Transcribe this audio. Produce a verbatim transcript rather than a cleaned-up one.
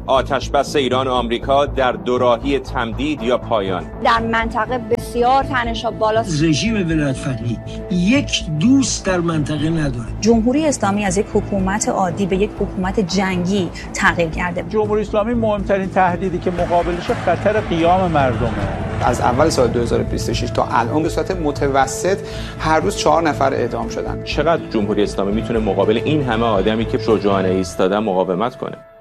آتش‌بس ایران و آمریکا در دوراهی تمدید یا پایان؟ در منطقه بسیار تنش‌ها بالاست. رژیم ولایت‌فقیه یک دوست در منطقه نداره. جمهوری اسلامی از یک حکومت عادی به یک حکومت جنگی تغییر کرده. جمهوری اسلامی مهمترین تهدیدی که مقابلش خطر قیام مردمه. از اول سال دو هزار و بیست و شش تا الان به صورت متوسط هر روز چهار نفر اعدام شدن. چقدر جمهوری اسلامی میتونه مقابل این همه آدمی که شجاعانه ایستادن مقاومت کنه؟